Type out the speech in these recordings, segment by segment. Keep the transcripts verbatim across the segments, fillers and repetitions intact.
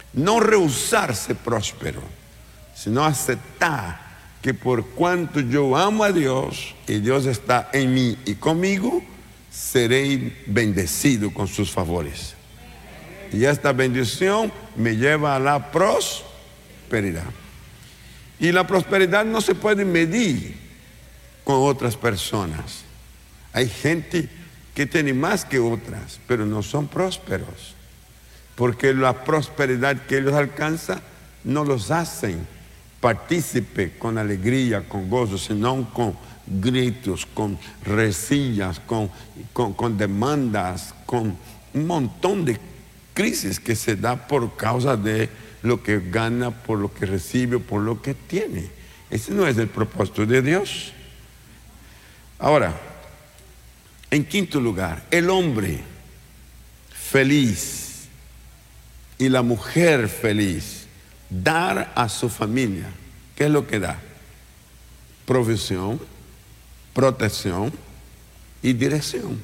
No rehusar ser próspero, sino aceptar que por cuanto yo amo a Dios y Dios está en mí y conmigo, seré bendecido con sus favores. Y esta bendición me lleva a la prosperidad. Y la prosperidad no se puede medir con otras personas. Hay gente que tiene más que otras, pero no son prósperos. Porque la prosperidad que ellos alcanzan no los hacen partícipe con alegría, con gozo, sino con gritos, con resillas, con, con, con demandas, con un montón de crisis que se da por causa de lo que gana, por lo que recibe, por lo que tiene. Ese no es el propósito de Dios. Ahora, en quinto lugar, el hombre feliz y la mujer feliz, dar a su familia. ¿Qué es lo que da? Provisión, protección y dirección.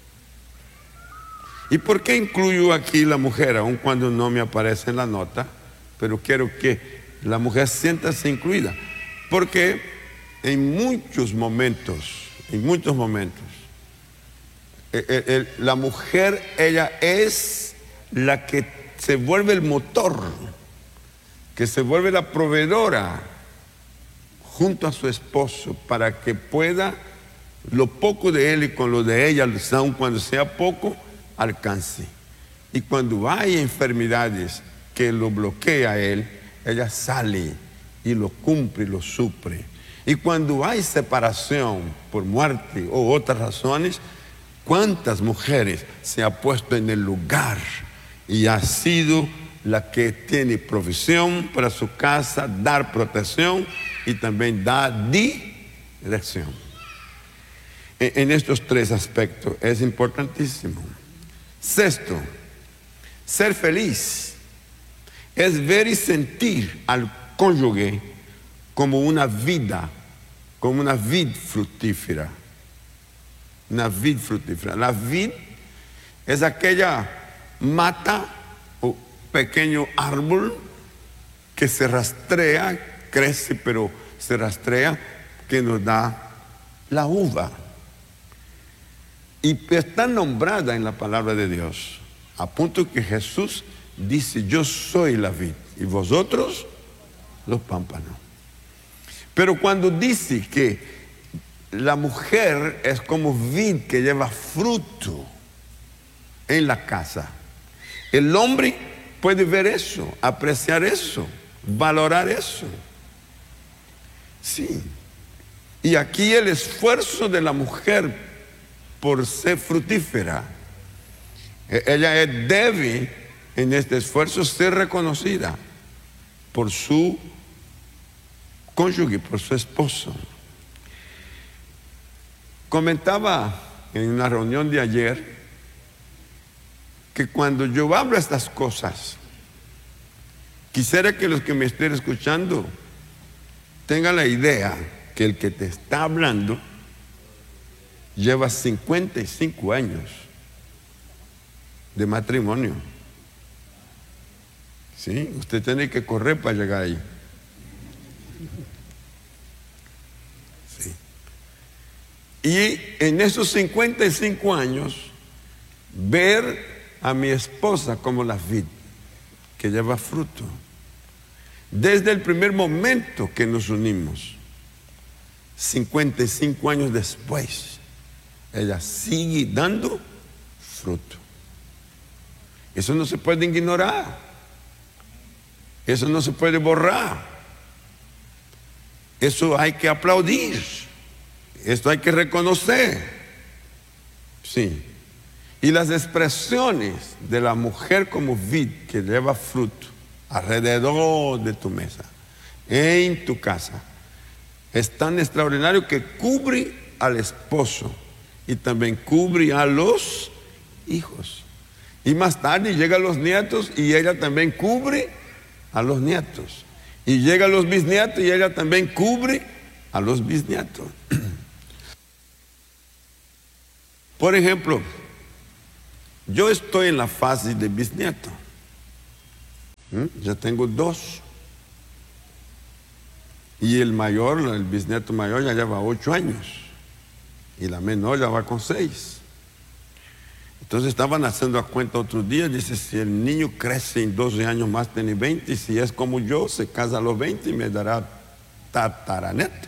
¿Y por qué incluyo aquí la mujer, aun cuando no me aparece en la nota? Pero quiero que la mujer siéntase incluida. Porque en muchos momentos, en muchos momentos, el, el, la mujer, ella es la que se vuelve el motor, que se vuelve la proveedora junto a su esposo para que pueda lo poco de él y con lo de ella, aun cuando sea poco, alcance. Y cuando hay enfermedades que lo bloquea a él, ella sale y lo cumple y lo supre. Y cuando hay separación por muerte o otras razones, ¿cuántas mujeres se han puesto en el lugar y ha sido la que tiene provisión para su casa, dar protección y también dar dirección? En estos tres aspectos es importantísimo. Sexto, ser feliz es ver y sentir al cónyuge como una vida, como una vid fructífera. Una vid fructífera. La vid es aquella mata o pequeño árbol que se rastrea, crece pero se rastrea, que nos da la uva. Y está nombrada en la palabra de Dios, a punto que Jesús dice: yo soy la vid y vosotros los pámpanos. Pero cuando dice que la mujer es como vid que lleva fruto en la casa, el hombre puede ver eso, apreciar eso, valorar eso. Sí. Y aquí el esfuerzo de la mujer por ser fructífera, ella debe en este esfuerzo ser reconocida por su cónyuge, por su esposo. Comentaba en una reunión de ayer que cuando yo hablo estas cosas, quisiera que los que me estén escuchando tengan la idea que el que te está hablando lleva cincuenta y cinco años de matrimonio. Sí, usted tiene que correr para llegar ahí. Sí. Y en esos cincuenta y cinco años, ver a mi esposa como la vid que lleva fruto. Desde el primer momento que nos unimos, cincuenta y cinco años después, ella sigue dando fruto. Eso no se puede ignorar. Eso no se puede borrar. Eso hay que aplaudir. Esto hay que reconocer. Sí. Y las expresiones de la mujer como vid que lleva fruto alrededor de tu mesa, en tu casa, es tan extraordinario que cubre al esposo y también cubre a los hijos. Y más tarde llegan los nietos y ella también cubre a los nietos. Y llegan los bisnietos y ella también cubre a los bisnietos. Por ejemplo, yo estoy en la fase de bisnieto. ¿Mm? Ya tengo dos. Y el mayor, el bisnieto mayor, ya lleva ocho años. Y la menor ya va con seis. Entonces estaban haciendo a cuenta otros días. Dice, si el niño crece en doce años más, tiene veinte. Y si es como yo, se casa a los veinte y me dará tataraneto.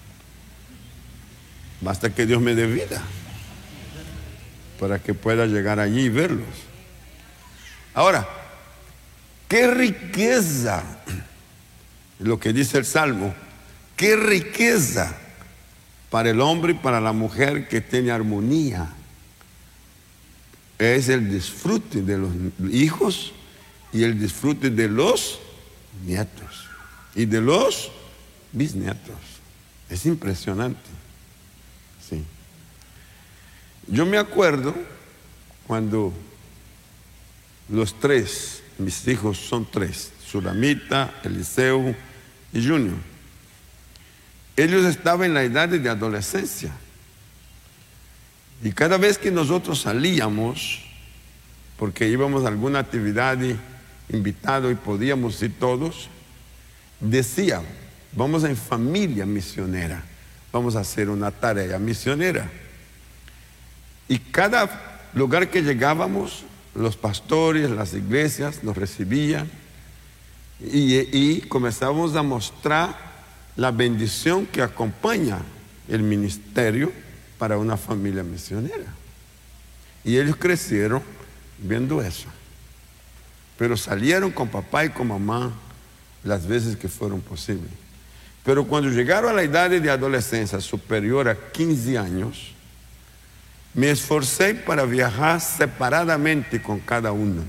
Basta que Dios me dé vida para que pueda llegar allí y verlos. Ahora, qué riqueza, lo que dice el Salmo, qué riqueza para el hombre y para la mujer que tiene armonía. Es el disfrute de los hijos y el disfrute de los nietos y de los bisnietos. Es impresionante. Sí. Yo me acuerdo cuando los tres, mis hijos son tres, Sulamita, Eliseo y Junior. Ellos estaban en la edad de adolescencia. Y cada vez que nosotros salíamos, porque íbamos a alguna actividad invitado y podíamos ir todos, decían, vamos en familia misionera, vamos a hacer una tarea misionera. Y cada lugar que llegábamos, los pastores, las iglesias nos recibían y, y comenzábamos a mostrar la bendición que acompaña el ministerio para una familia misionera. Y ellos crecieron viendo eso. Pero salieron con papá y con mamá las veces que fueron posibles. Pero cuando llegaron a la edad de adolescencia superior a quince años, me esforcé para viajar separadamente con cada uno.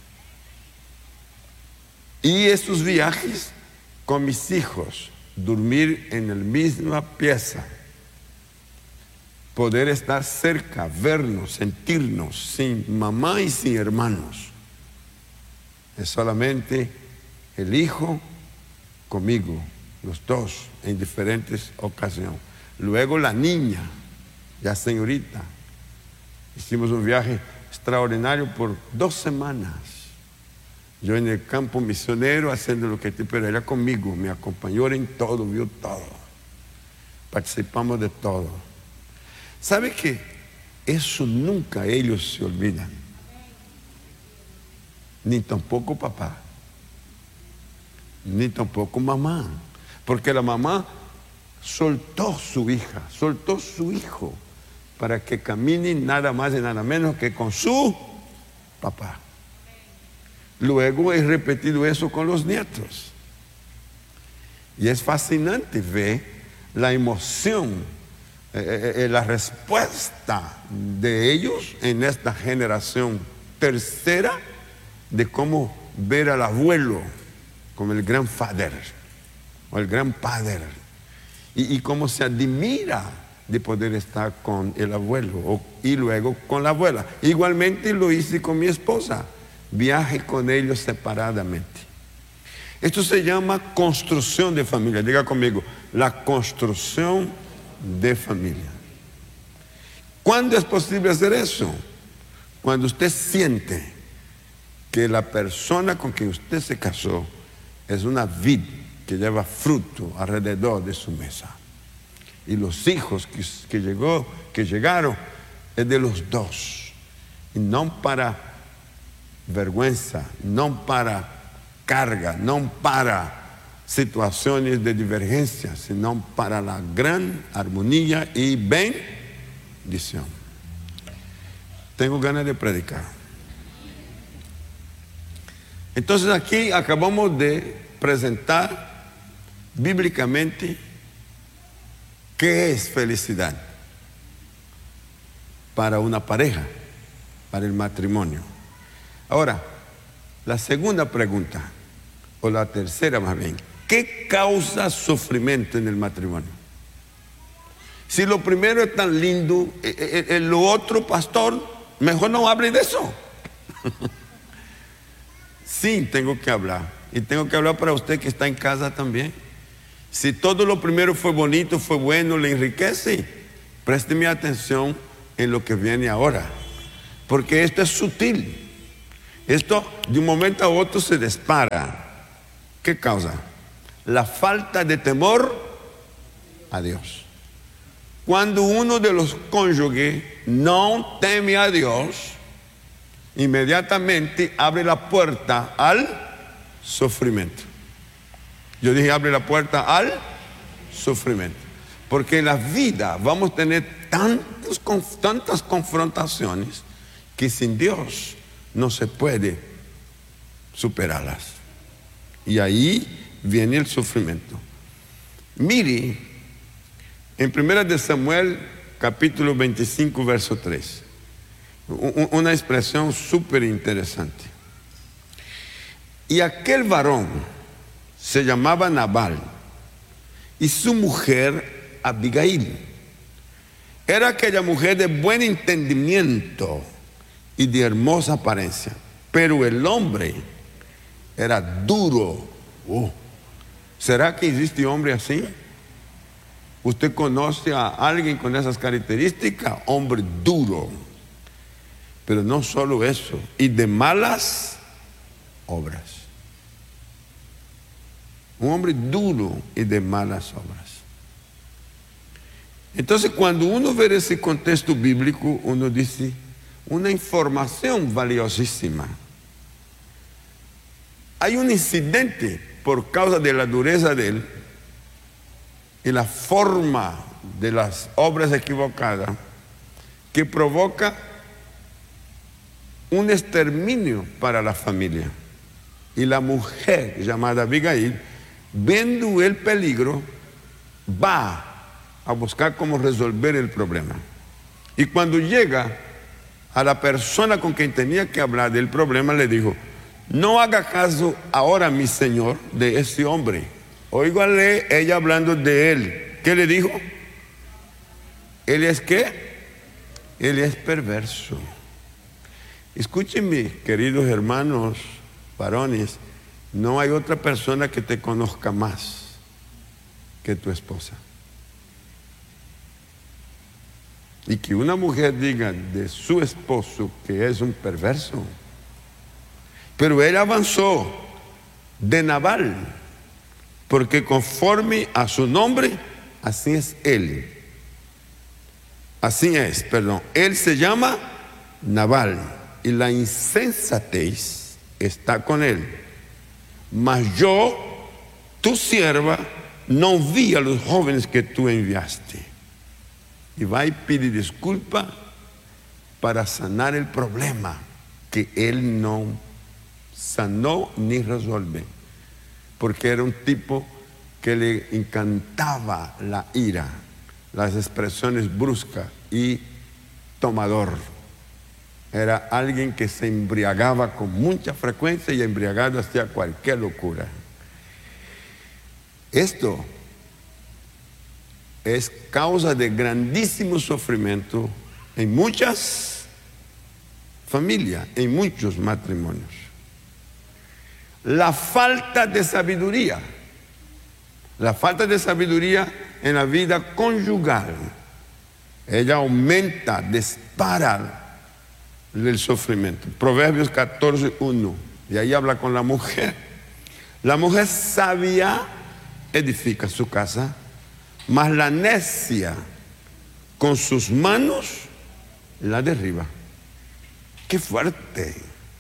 Y esos viajes con mis hijos, dormir en la misma pieza, poder estar cerca, vernos, sentirnos, sin mamá y sin hermanos. Es solamente el hijo conmigo, los dos, en diferentes ocasiones. Luego la niña, ya señorita. Hicimos un viaje extraordinario por dos semanas. Yo en el campo misionero haciendo lo que te, pero ella conmigo, me acompañó en todo, vio todo. Participamos de todo. ¿Sabe qué? Eso nunca ellos se olvidan. Ni tampoco papá. Ni tampoco mamá. Porque la mamá soltó su hija, soltó su hijo para que camine nada más y nada menos que con su papá. Luego he repetido eso con los nietos. Y es fascinante ver la emoción, eh, eh, la respuesta de ellos en esta generación tercera de cómo ver al abuelo como el gran padre o el gran padre y, y cómo se admira de poder estar con el abuelo o, y luego con la abuela. Igualmente lo hice con mi esposa, viaje con ellos separadamente. Esto se llama construcción de familia. Diga conmigo, la construcción de familia. ¿Cuándo es posible hacer eso? Cuando usted siente que la persona con quien usted se casó es una vid que lleva fruto alrededor de su mesa. Y los hijos que, que, llegó, que llegaron es de los dos. Y no para vergüenza, no para carga, no para situaciones de divergencia, sino para la gran armonía y bendición. Tengo ganas de predicar. Entonces aquí acabamos de presentar bíblicamente qué es felicidad para una pareja, para el matrimonio. Ahora, la segunda pregunta, o la tercera más bien, ¿qué causa sufrimiento en el matrimonio? Si lo primero es tan lindo, eh, eh, lo otro, pastor, mejor no hable de eso. Sí, tengo que hablar. Y tengo que hablar para usted que está en casa también. Si todo lo primero fue bonito, fue bueno, le enriquece, présteme atención en lo que viene ahora. Porque esto es sutil. Esto de un momento a otro se dispara. ¿Qué causa? La falta de temor a Dios. Cuando uno de los cónyuges no teme a Dios, inmediatamente abre la puerta al sufrimiento. Yo dije abre la puerta al sufrimiento. Porque en la vida vamos a tener tantos, tantas confrontaciones que sin Dios no se puede superarlas. Y ahí viene el sufrimiento. Mire, en primera de Samuel, capítulo veinticinco, verso tres, una expresión súper interesante. Y aquel varón se llamaba Nabal, y su mujer Abigail. Era aquella mujer de buen entendimiento y de hermosa apariencia, pero el hombre era duro. Oh, ¿será que existe hombre así? ¿Usted conoce a alguien con esas características? Hombre duro. Pero no solo eso, y de malas obras. Un hombre duro y de malas obras. Entonces, cuando uno ve ese contexto bíblico, uno dice, una información valiosísima. Hay un incidente por causa de la dureza de él y la forma de las obras equivocadas que provoca un exterminio para la familia. Y la mujer llamada Abigail, viendo el peligro, va a buscar cómo resolver el problema. Y cuando llega a la persona con quien tenía que hablar del problema, le dijo, no haga caso ahora, mi señor, de ese hombre. Óigale ella hablando de él. ¿Qué le dijo? ¿Él es qué? Él es perverso. Escúchenme, queridos hermanos varones, no hay otra persona que te conozca más que tu esposa. Y que una mujer diga de su esposo que es un perverso. Pero él avanzó de Nabal, porque conforme a su nombre, así es él. Así es, perdón. Él se llama Nabal y la insensatez está con él. Mas yo, tu sierva, no vi a los jóvenes que tú enviaste. Y va y pide disculpa para sanar el problema que él no sanó ni resuelve, porque era un tipo que le encantaba la ira, las expresiones bruscas y tomador. Era alguien que se embriagaba con mucha frecuencia y embriagado hacía cualquier locura. Esto es causa de grandísimo sufrimiento en muchas familias, en muchos matrimonios. La falta de sabiduría, la falta de sabiduría en la vida conyugal, ella aumenta, dispara el sufrimiento. Proverbios catorce, uno, y ahí habla con la mujer. La mujer sabia edifica su casa, mas la necia con sus manos la derriba. ¡Qué fuerte!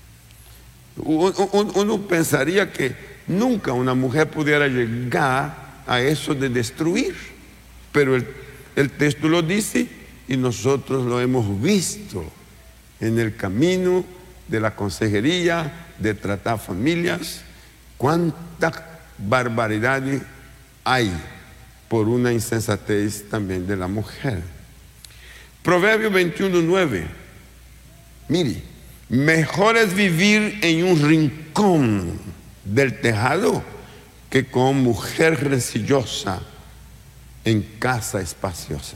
Uno pensaría que nunca una mujer pudiera llegar a eso de destruir, pero el, el texto lo dice y nosotros lo hemos visto en el camino de la consejería, de tratar familias. Cuánta barbaridad hay por una insensatez también de la mujer. Proverbio veintiuno, nueve. Mire, mejor es vivir en un rincón del tejado que con mujer rencillosa en casa espaciosa.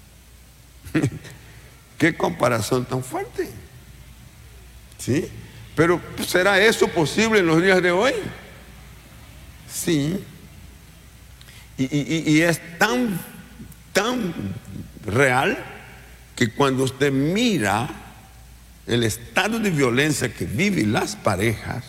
Qué comparación tan fuerte. ¿Sí? Pero ¿será eso posible en los días de hoy? Sí. Y, y, y es tan, tan real que cuando usted mira el estado de violencia que viven las parejas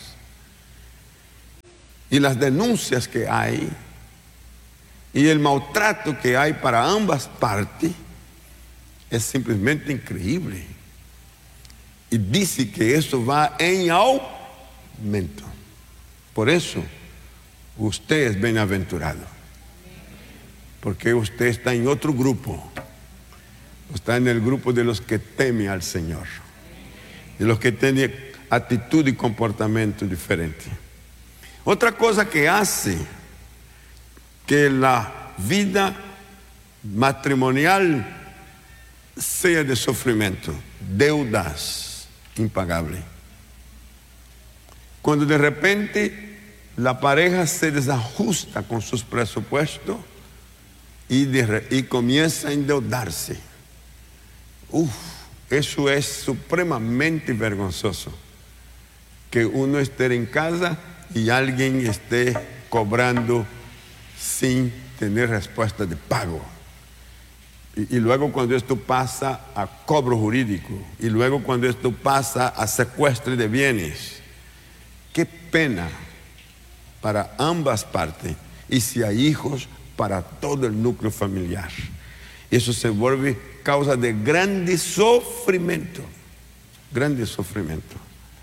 y las denuncias que hay y el maltrato que hay para ambas partes es simplemente increíble. Y dice que eso va en aumento. Por eso usted es bienaventurado, porque usted está en otro grupo. Está en el grupo de los que temen al Señor, de los que tienen actitud y comportamiento diferente. Otra cosa que hace que la vida matrimonial sea de sufrimiento: deudas impagables. Cuando de repente la pareja se desajusta con sus presupuestos y, de, y comienza a endeudarse. Uf, eso es supremamente vergonzoso. Que uno esté en casa y alguien esté cobrando sin tener respuesta de pago. Y, y luego cuando esto pasa a cobro jurídico, y luego cuando esto pasa a secuestro de bienes. Qué pena para ambas partes, y si hay hijos, para todo el núcleo familiar. Eso se vuelve causa de grande sufrimiento, grande sufrimiento.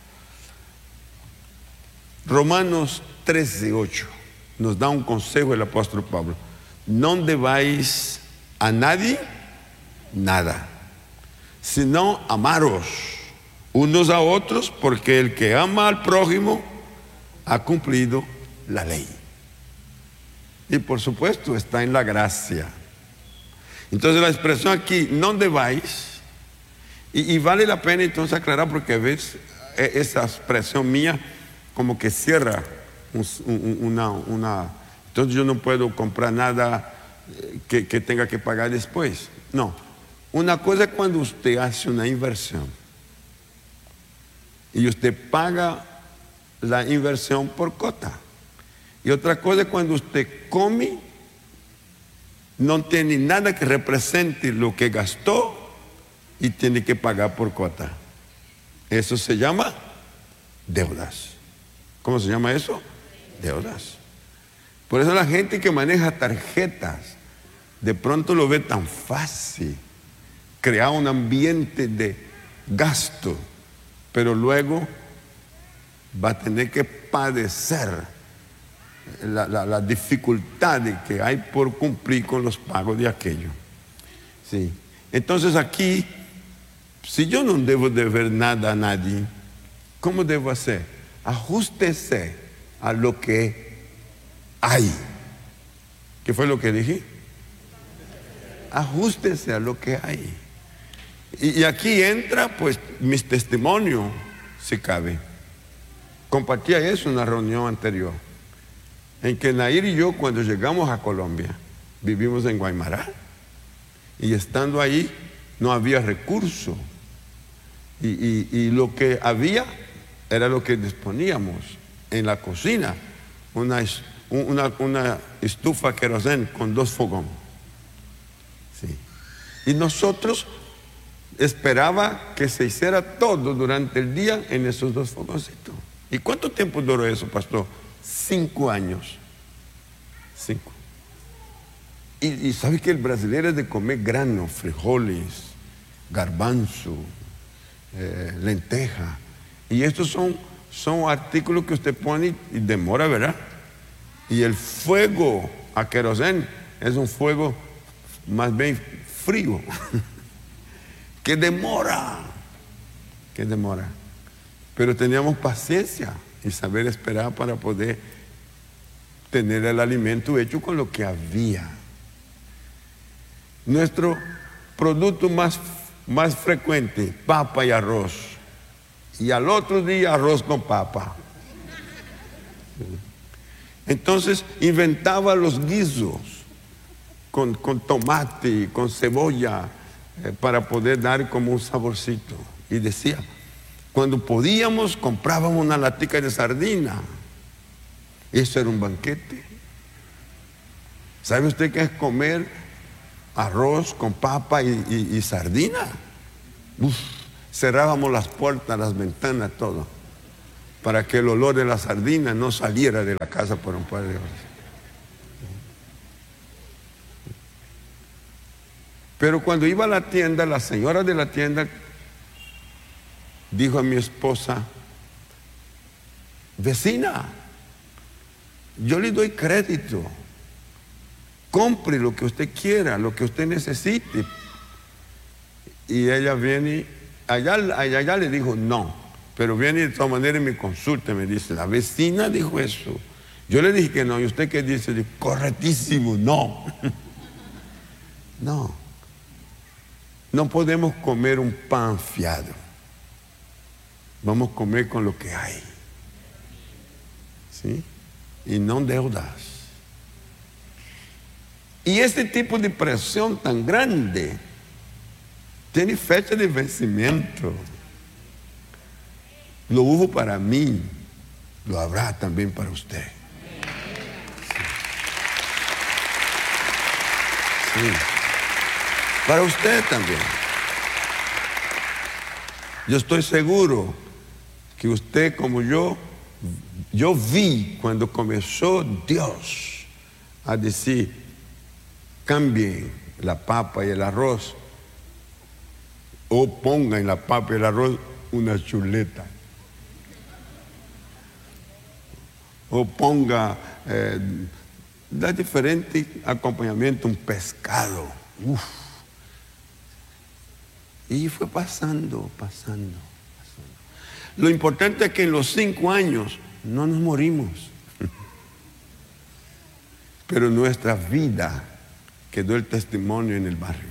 Romanos trece, ocho nos da un consejo el apóstol Pablo: no debáis a nadie nada, sino amaros unos a otros, porque el que ama al prójimo ha cumplido la ley. Y por supuesto está en la gracia. Entonces la expresión aquí, no debáis, y, y vale la pena entonces aclarar, porque a veces esa expresión mía como que cierra un, un, una, una, entonces yo no puedo comprar nada que, que tenga que pagar después. No, una cosa es cuando usted hace una inversión y usted paga la inversión por cuota, y otra cosa es cuando usted come, no tiene nada que represente lo que gastó y tiene que pagar por cuota. Eso se llama deudas. ¿Cómo se llama eso? Deudas. Por eso la gente que maneja tarjetas de pronto lo ve tan fácil, crear un ambiente de gasto, pero luego va a tener que padecer La, la, la dificultad que hay por cumplir con los pagos de aquello. Sí. Entonces aquí, si yo no debo deber nada a nadie, ¿cómo debo hacer? Ajústese a lo que hay. ¿Qué fue lo que dije? Ajústese a lo que hay. Y, y aquí entra pues mis testimonios, si cabe. Compartía eso en una reunión anterior, en que Nair y yo, cuando llegamos a Colombia, vivimos en Guaymará, y estando ahí no había recursos, y, y, y lo que había era lo que disponíamos en la cocina, una, una, una estufa querosén con dos fogones. Sí. Y nosotros esperaba que se hiciera todo durante el día en esos dos fogoncitos. ¿Y cuánto tiempo duró eso, pastor? Cinco años. Cinco. Y, y sabe que el brasileño es de comer granos, frijoles, garbanzo, eh, lenteja. Y estos son, son artículos que usted pone y demora, ¿verdad? Y el fuego a querosén es un fuego más bien frío. que demora, que demora. Pero teníamos paciencia y saber esperar para poder tener el alimento hecho con lo que había. Nuestro producto más, más frecuente, papa y arroz, y al otro día arroz con papa. Entonces inventaba los guisos con, con tomate, con cebolla, eh, para poder dar como un saborcito. Y decía, cuando podíamos comprábamos una latica de sardina. Eso era un banquete. ¿Sabe usted qué es comer arroz con papa y, y, y sardina? Uf, cerrábamos las puertas, las ventanas, todo, para que el olor de la sardina no saliera de la casa por un par de horas. Pero cuando iba a la tienda, la señora de la tienda dijo a mi esposa: vecina, yo le doy crédito, compre lo que usted quiera, lo que usted necesite. Y ella viene, allá, allá, allá le dijo no, pero viene de todas maneras y me consulta, me dice: la vecina dijo eso. Yo le dije que no, y usted qué dice, dice correctísimo, no. No, no podemos comer un pan fiado, vamos a comer con lo que hay, ¿sí? Y no deudas. Y este tipo de presión tan grande tiene fecha de vencimiento. Lo hubo para mí, lo habrá también para usted. Sí. Sí. Para usted también. Yo estoy seguro que usted como yo, yo vi cuando comenzó Dios a decir: cambien la papa y el arroz, o pongan en la papa y el arroz una chuleta, o ponga eh, da diferente acompañamiento, un pescado. Uf. Y fue pasando, pasando, pasando. Lo importante es que en los cinco años no nos morimos, pero nuestra vida quedó el testimonio en el barrio,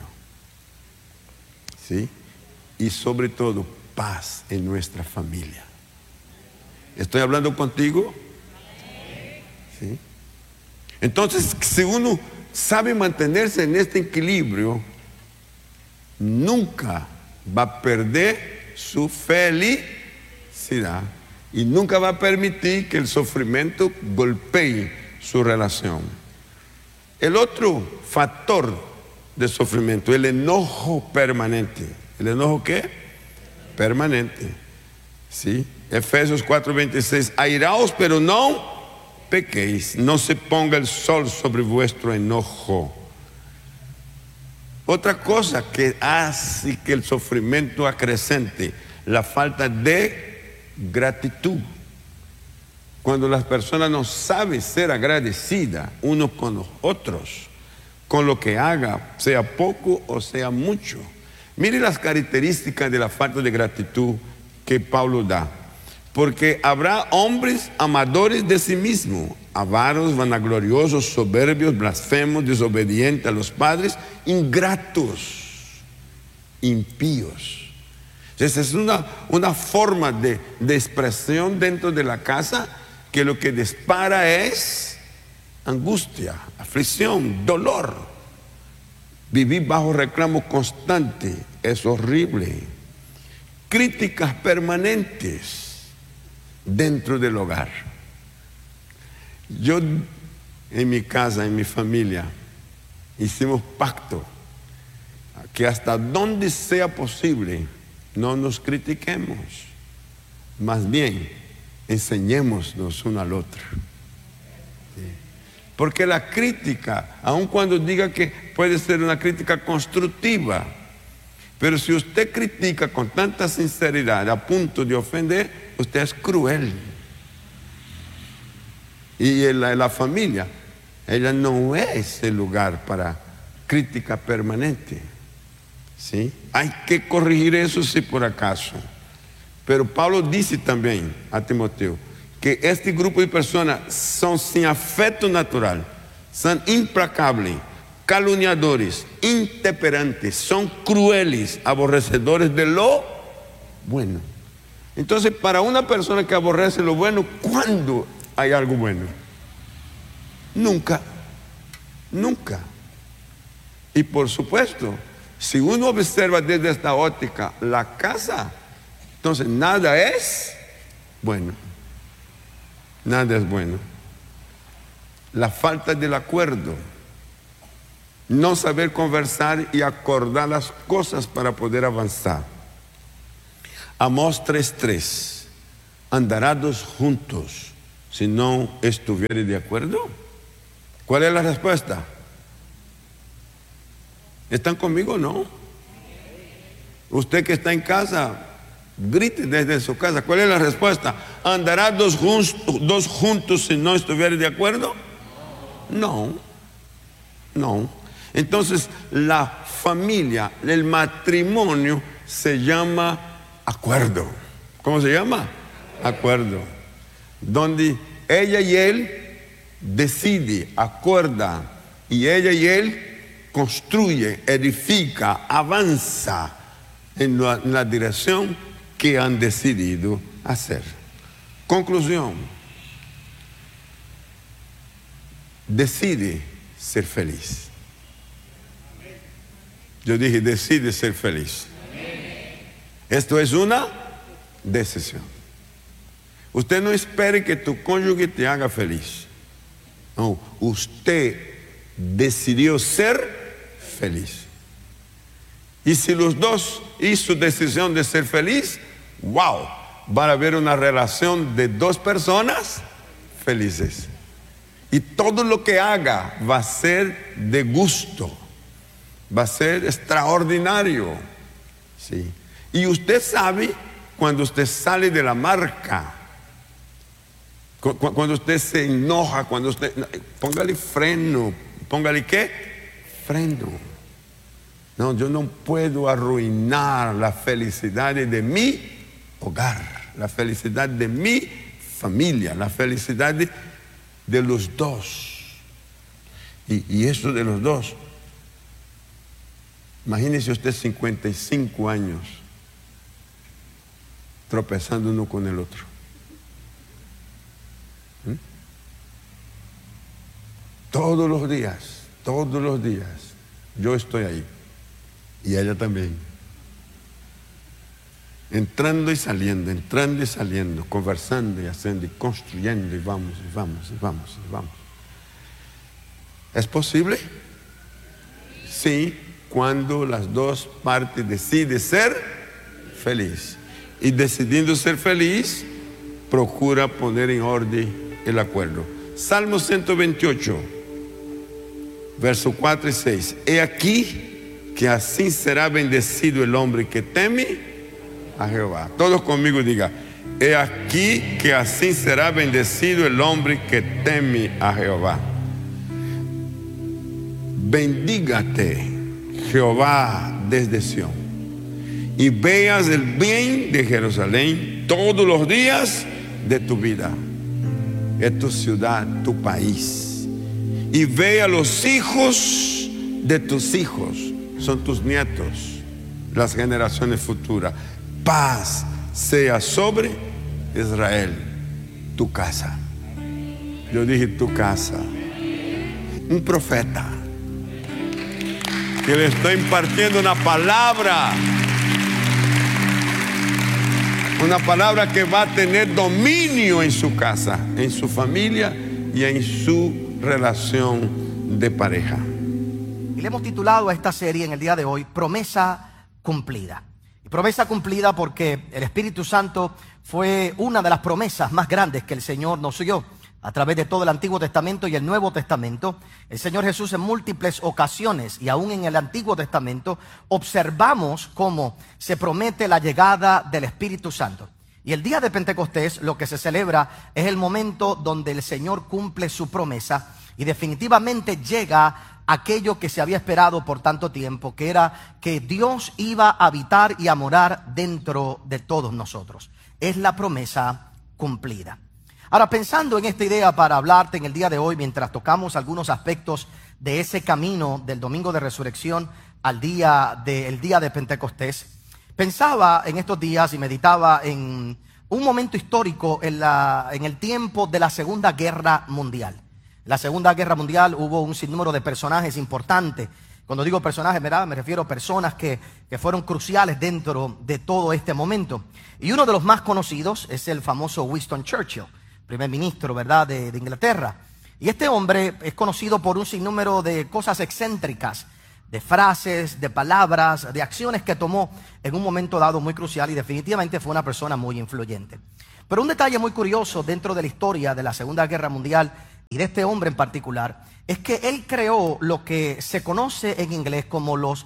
¿sí? Y sobre todo, paz en nuestra familia. ¿Estoy hablando contigo? ¿Sí? Entonces, si uno sabe mantenerse en este equilibrio, nunca va a perder su felicidad y nunca va a permitir que el sufrimiento golpee su relación. El otro factor de sufrimiento, el enojo permanente. ¿El enojo qué? Permanente. ¿Sí? Efesios cuatro veintiséis, airaos pero no pequéis, no se ponga el sol sobre vuestro enojo. Otra cosa que hace que el sufrimiento acrecente, la falta de gratitud. Cuando las personas no saben ser agradecidas unos con los otros, con lo que haga, sea poco o sea mucho. Mire las características de la falta de gratitud que Pablo da. Porque habrá hombres amadores de sí mismos, avaros, vanagloriosos, soberbios, blasfemos, desobedientes a los padres, ingratos, impíos. Esa es una, una forma de, de expresión dentro de la casa que lo que dispara es angustia, aflicción, dolor. Vivir bajo reclamo constante es horrible. Críticas permanentes dentro del hogar. Yo en mi casa, en mi familia, hicimos pacto que hasta donde sea posible no nos critiquemos, más bien enseñémonos uno al otro. ¿Sí? Porque la crítica, aun cuando diga que puede ser una crítica constructiva, pero si usted critica con tanta sinceridad a punto de ofender, usted es cruel. Y en la, en la familia, ella no es el lugar para crítica permanente. ¿Sí? Hay que corregir eso si por acaso. Pero Pablo dice también a Timoteo que este grupo de personas son sin afecto natural, son implacables, calumniadores, intemperantes, son crueles, aborrecedores de lo bueno. Entonces, para una persona que aborrece lo bueno, ¿cuándo hay algo bueno? Nunca, nunca. Y por supuesto, si uno observa desde esta óptica la casa, entonces nada es bueno. Nada es bueno. La falta del acuerdo, no saber conversar y acordar las cosas para poder avanzar. Amós tres tres. ¿Andarán dos juntos si no estuvieran de acuerdo? ¿Cuál es la respuesta? ¿Están conmigo o no? Usted que está en casa, grite desde su casa. ¿Cuál es la respuesta? ¿Andarán dos, dos juntos si no estuvieran de acuerdo? No, no. Entonces la familia, el matrimonio se llama acuerdo. ¿Cómo se llama? Acuerdo. Donde ella y él decide, acuerda, y ella y él construye, edifica, avanza en la, en la dirección que han decidido hacer. Conclusión. Decide ser feliz. Yo dije, decide ser feliz. Esto es una decisión. Usted no espere que tu cónyuge te haga feliz. No, usted decidió ser feliz. Y si los dos hizo decisión de ser feliz, wow, van a haber una relación de dos personas felices. Y todo lo que haga va a ser de gusto, va a ser extraordinario. ¿Sí? Y usted sabe cuando usted sale de la marca, cuando usted se enoja, cuando usted, póngale freno, póngale ¿qué? Freno. No, yo no puedo arruinar la felicidad de mi hogar, la felicidad de mi familia, la felicidad de, de los dos. Y, y eso de los dos. Imagínese usted cincuenta y cinco años tropezando uno con el otro. ¿Mm? Todos los días, todos los días, yo estoy ahí. Y ella también. Entrando y saliendo, entrando y saliendo, conversando y haciendo y construyendo y vamos, y vamos, y vamos, y vamos. ¿Es posible? Sí, cuando las dos partes deciden ser feliz. Y decidiendo ser feliz, procura poner en orden el acuerdo. Salmo ciento veintiocho, versos cuatro y seis. He aquí que así será bendecido el hombre que teme a Jehová. Todos conmigo digan, he aquí que así será bendecido el hombre que teme a Jehová. Bendígate Jehová desde Sión y veas el bien de Jerusalén todos los días de tu vida. Es tu ciudad, tu país. Y vea los hijos de tus hijos, son tus nietos, las generaciones futuras. Paz sea sobre Israel, tu casa. Yo dije tu casa. Un profeta que le estoy impartiendo una palabra, una palabra que va a tener dominio en su casa, en su familia y en su relación de pareja. Y le hemos titulado a esta serie en el día de hoy, Promesa Cumplida. Y promesa cumplida porque el Espíritu Santo fue una de las promesas más grandes que el Señor nos dio. A través de todo el Antiguo Testamento y el Nuevo Testamento, el Señor Jesús en múltiples ocasiones y aún en el Antiguo Testamento observamos cómo se promete la llegada del Espíritu Santo. Y el día de Pentecostés lo que se celebra es el momento donde el Señor cumple su promesa y definitivamente llega aquello que se había esperado por tanto tiempo, que era que Dios iba a habitar y a morar dentro de todos nosotros. Es la promesa cumplida. Ahora, pensando en esta idea para hablarte en el día de hoy, mientras tocamos algunos aspectos de ese camino del domingo de resurrección al día del día de Pentecostés, pensaba en estos días y meditaba en un momento histórico en, la, en el tiempo de la Segunda Guerra Mundial. En la Segunda Guerra Mundial hubo un sinnúmero de personajes importantes. Cuando digo personajes, ¿verdad?, me refiero a personas que, que fueron cruciales dentro de todo este momento. Y uno de los más conocidos es el famoso Winston Churchill, primer ministro, ¿verdad?, de, de Inglaterra. Y este hombre es conocido por un sinnúmero de cosas excéntricas, de frases, de palabras, de acciones que tomó en un momento dado muy crucial, y definitivamente fue una persona muy influyente. Pero un detalle muy curioso dentro de la historia de la Segunda Guerra Mundial y de este hombre en particular es que él creó lo que se conoce en inglés como los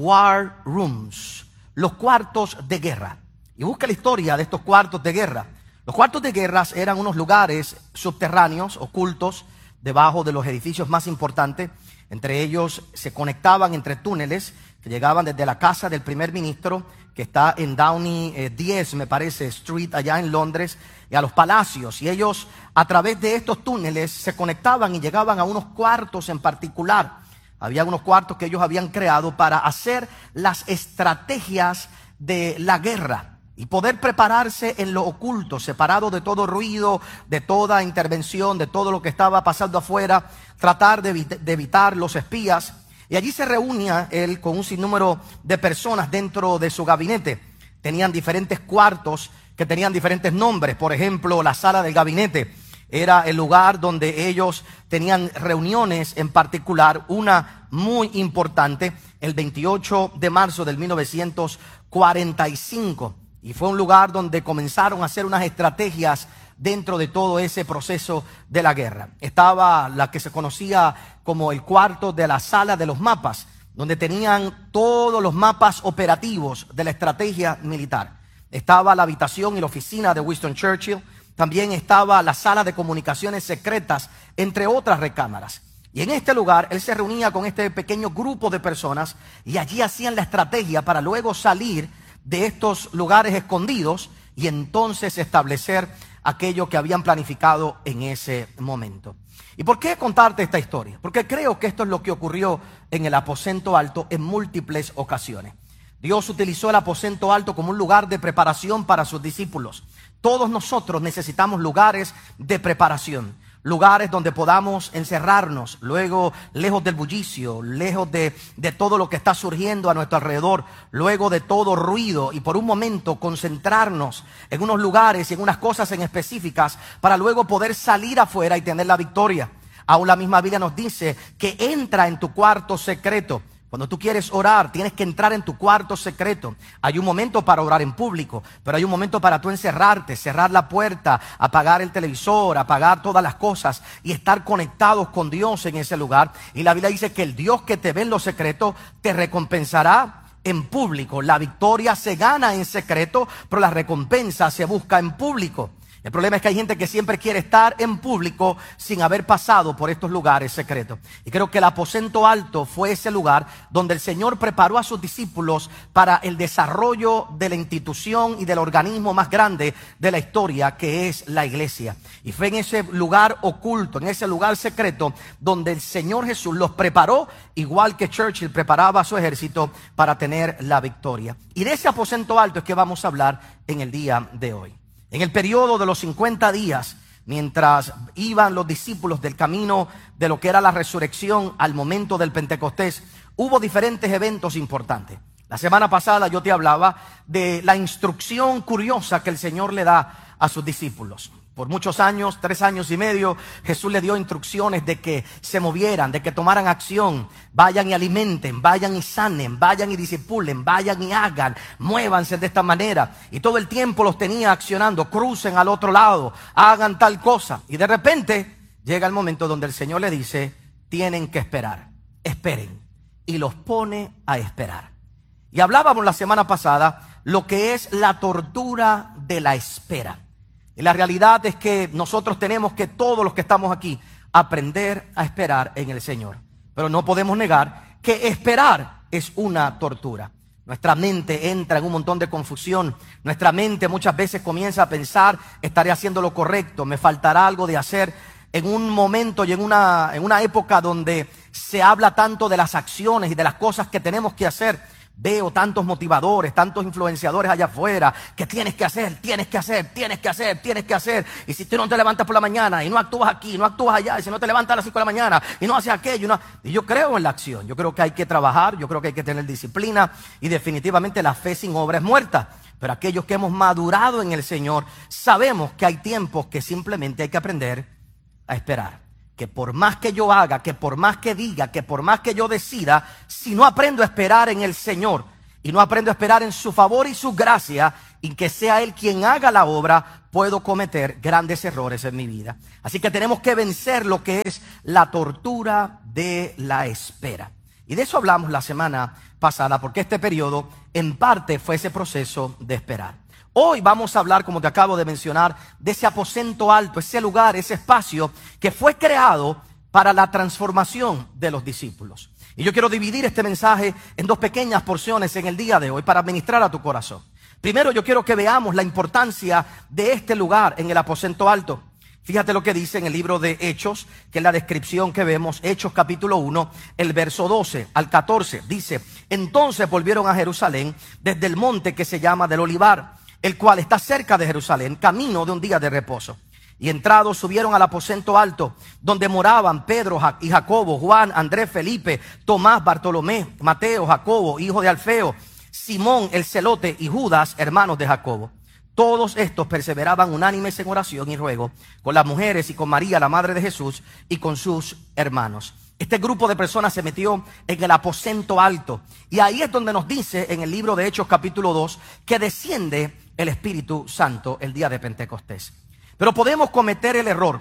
war rooms, los cuartos de guerra. Y busca la historia de estos cuartos de guerra. Los cuartos de guerra eran unos lugares subterráneos, ocultos, debajo de los edificios más importantes. Entre ellos se conectaban entre túneles que llegaban desde la casa del primer ministro, que está en Downey eh, diez, me parece, Street, allá en Londres, y a los palacios. Y ellos, a través de estos túneles, se conectaban y llegaban a unos cuartos en particular. Había unos cuartos que ellos habían creado para hacer las estrategias de la guerra y poder prepararse en lo oculto, separado de todo ruido, de toda intervención, de todo lo que estaba pasando afuera, tratar de, evit- de evitar los espías. Y allí se reunía él con un sinnúmero de personas dentro de su gabinete. Tenían diferentes cuartos que tenían diferentes nombres. Por ejemplo, la sala del gabinete era el lugar donde ellos tenían reuniones en particular, una muy importante, el veintiocho de marzo del mil novecientos cuarenta y cinco. Y fue un lugar donde comenzaron a hacer unas estrategias dentro de todo ese proceso de la guerra. Estaba la que se conocía como el cuarto de la sala de los mapas, donde tenían todos los mapas operativos de la estrategia militar. Estaba la habitación y la oficina de Winston Churchill. También estaba la sala de comunicaciones secretas, entre otras recámaras. Y en este lugar él se reunía con este pequeño grupo de personas y allí hacían la estrategia para luego salir de estos lugares escondidos y entonces establecer aquello que habían planificado en ese momento. ¿Y por qué contarte esta historia? Porque creo que esto es lo que ocurrió en el aposento alto en múltiples ocasiones. Dios utilizó el aposento alto como un lugar de preparación para sus discípulos. Todos nosotros necesitamos lugares de preparación, lugares donde podamos encerrarnos, luego lejos del bullicio, lejos de, de todo lo que está surgiendo a nuestro alrededor, luego de todo ruido, y por un momento concentrarnos en unos lugares y en unas cosas en específicas para luego poder salir afuera y tener la victoria. Aún la misma Biblia nos dice que entra en tu cuarto secreto. Cuando tú quieres orar, tienes que entrar en tu cuarto secreto. Hay un momento para orar en público, pero hay un momento para tú encerrarte, cerrar la puerta, apagar el televisor, apagar todas las cosas y estar conectados con Dios en ese lugar. Y la Biblia dice que el Dios que te ve en lo secreto te recompensará en público. La victoria se gana en secreto, pero la recompensa se busca en público. El problema es que hay gente que siempre quiere estar en público sin haber pasado por estos lugares secretos. Y creo que el aposento alto fue ese lugar donde el Señor preparó a sus discípulos para el desarrollo de la institución y del organismo más grande de la historia, que es la iglesia. Y fue en ese lugar oculto, en ese lugar secreto, donde el Señor Jesús los preparó, igual que Churchill preparaba a su ejército para tener la victoria. Y de ese aposento alto es que vamos a hablar en el día de hoy. En el periodo de los cincuenta días, mientras iban los discípulos del camino de lo que era la resurrección al momento del Pentecostés, hubo diferentes eventos importantes. La semana pasada yo te hablaba de la instrucción curiosa que el Señor le da a sus discípulos. Por muchos años, tres años y medio, Jesús le dio instrucciones de que se movieran, de que tomaran acción, vayan y alimenten, vayan y sanen, vayan y discipulen, vayan y hagan, muévanse de esta manera. Y todo el tiempo los tenía accionando, crucen al otro lado, hagan tal cosa. Y de repente llega el momento donde el Señor le dice, tienen que esperar, esperen. Y los pone a esperar. Y hablábamos la semana pasada lo que es la tortura de la espera. Y la realidad es que nosotros tenemos que, todos los que estamos aquí, aprender a esperar en el Señor. Pero no podemos negar que esperar es una tortura. Nuestra mente entra en un montón de confusión. Nuestra mente muchas veces comienza a pensar, estaré haciendo lo correcto, me faltará algo de hacer. En un momento y en una, en una época donde se habla tanto de las acciones y de las cosas que tenemos que hacer, veo tantos motivadores, tantos influenciadores allá afuera, que tienes que hacer, tienes que hacer, tienes que hacer, tienes que hacer. Y si tú no te levantas por la mañana y no actúas aquí, no actúas allá, y si no te levantas a las cinco de la mañana y no haces aquello, no. Y yo creo en la acción, yo creo que hay que trabajar, yo creo que hay que tener disciplina y definitivamente la fe sin obra es muerta. Pero aquellos que hemos madurado en el Señor sabemos que hay tiempos que simplemente hay que aprender a esperar. que por más que yo haga, que por más que diga, que por más que yo decida, si no aprendo a esperar en el Señor y no aprendo a esperar en su favor y su gracia, y que sea Él quien haga la obra, puedo cometer grandes errores en mi vida. Así que tenemos que vencer lo que es la tortura de la espera. Y de eso hablamos la semana pasada, porque este periodo en parte fue ese proceso de esperar. Hoy vamos a hablar, como te acabo de mencionar, de ese aposento alto, ese lugar, ese espacio que fue creado para la transformación de los discípulos. Y yo quiero dividir este mensaje en dos pequeñas porciones en el día de hoy para ministrar a tu corazón. Primero, yo quiero que veamos la importancia de este lugar en el aposento alto. Fíjate lo que dice en el libro de Hechos, que es la descripción que vemos, Hechos capítulo uno, el verso doce al catorce. Dice: entonces volvieron a Jerusalén desde el monte que se llama del Olivar, el cual está cerca de Jerusalén, camino de un día de reposo. Y entrados subieron al aposento alto, donde moraban Pedro y Jacobo, Juan, Andrés, Felipe, Tomás, Bartolomé, Mateo, Jacobo, hijo de Alfeo, Simón el celote y Judas, hermanos de Jacobo. Todos estos perseveraban unánimes en oración y ruego con las mujeres y con María, la madre de Jesús, y con sus hermanos. Este grupo de personas se metió en el aposento alto. Y ahí es donde nos dice en el libro de Hechos capítulo dos que desciende el Espíritu Santo el día de Pentecostés. Pero podemos cometer el error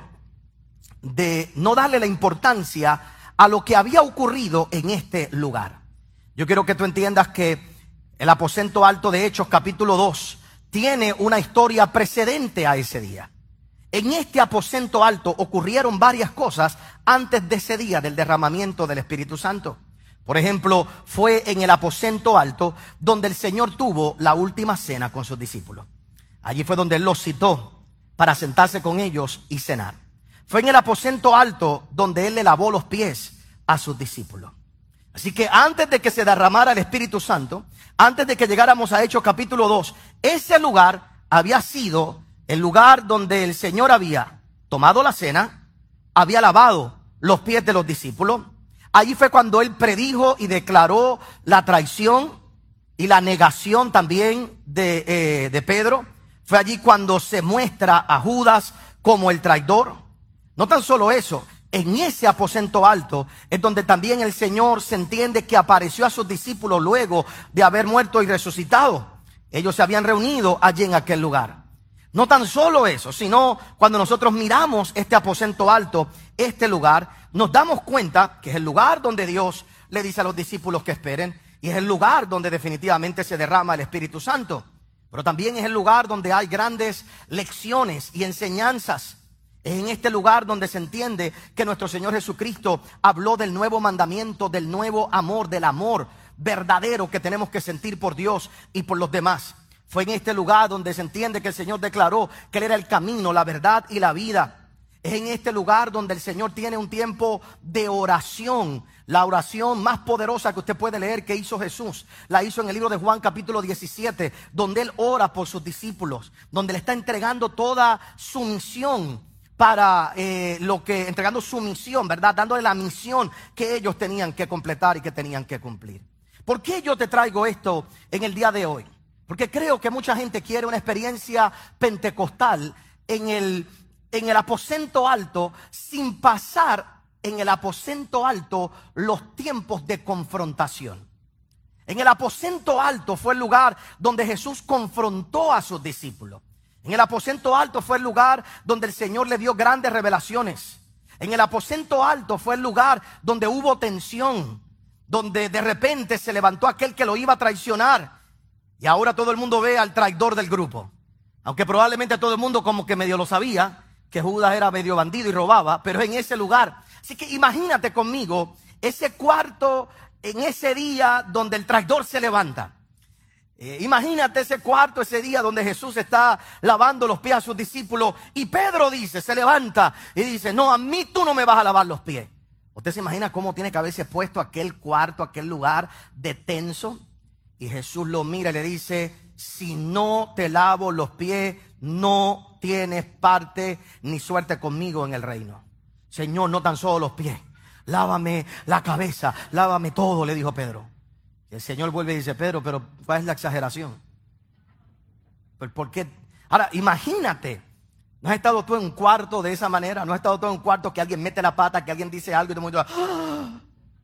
de no darle la importancia a lo que había ocurrido en este lugar. Yo quiero que tú entiendas que el aposento alto de Hechos capítulo dos tiene una historia precedente a ese día. En este aposento alto ocurrieron varias cosas antes de ese día del derramamiento del Espíritu Santo. Por ejemplo, fue en el aposento alto donde el Señor tuvo la última cena con sus discípulos. Allí fue donde Él los citó para sentarse con ellos y cenar. Fue en el aposento alto donde Él le lavó los pies a sus discípulos. Así que antes de que se derramara el Espíritu Santo, antes de que llegáramos a Hechos capítulo dos, ese lugar había sido el lugar donde el Señor había tomado la cena, había lavado los pies de los discípulos. Allí fue cuando Él predijo y declaró la traición y la negación también de, eh, de Pedro. Fue allí cuando se muestra a Judas como el traidor. No tan solo eso, en ese aposento alto es donde también el Señor se entiende que apareció a sus discípulos luego de haber muerto y resucitado. Ellos se habían reunido allí en aquel lugar. No tan solo eso, sino cuando nosotros miramos este aposento alto, este lugar, nos damos cuenta que es el lugar donde Dios le dice a los discípulos que esperen, y es el lugar donde definitivamente se derrama el Espíritu Santo. Pero también es el lugar donde hay grandes lecciones y enseñanzas. Es en este lugar donde se entiende que nuestro Señor Jesucristo habló del nuevo mandamiento, del nuevo amor, del amor verdadero que tenemos que sentir por Dios y por los demás. Fue en este lugar donde se entiende que el Señor declaró que Él era el camino, la verdad y la vida. Es en este lugar donde el Señor tiene un tiempo de oración. La oración más poderosa que usted puede leer que hizo Jesús, la hizo en el libro de Juan capítulo diecisiete, donde Él ora por sus discípulos, donde le está entregando toda su misión para eh, lo que, entregando su misión, ¿verdad? Dándole la misión que ellos tenían que completar y que tenían que cumplir. ¿Por qué yo te traigo esto en el día de hoy? Porque creo que mucha gente quiere una experiencia pentecostal en el, en el aposento alto sin pasar en el aposento alto los tiempos de confrontación. En el aposento alto fue el lugar donde Jesús confrontó a sus discípulos. En el aposento alto fue el lugar donde el Señor le dio grandes revelaciones. En el aposento alto fue el lugar donde hubo tensión, donde de repente se levantó aquel que lo iba a traicionar. Y ahora todo el mundo ve al traidor del grupo. Aunque probablemente todo el mundo como que medio lo sabía, que Judas era medio bandido y robaba, pero en ese lugar. Así que imagínate conmigo ese cuarto en ese día donde el traidor se levanta. Eh, imagínate ese cuarto, ese día donde Jesús está lavando los pies a sus discípulos y Pedro dice, se levanta y dice, no, a mí tú no me vas a lavar los pies. ¿Usted se imagina cómo tiene que haberse puesto aquel cuarto, aquel lugar de tenso? Y Jesús lo mira y le dice, si no te lavo los pies, no tienes parte ni suerte conmigo en el reino. Señor, no tan solo los pies, lávame la cabeza, lávame todo, le dijo Pedro. Y el Señor vuelve y dice, Pedro, pero ¿cuál es la exageración? ¿Por qué? Ahora, imagínate ¿No has estado tú en un cuarto de esa manera? ¿No has estado tú en un cuarto que alguien mete la pata, que alguien dice algo y todo el mundo ¡ah!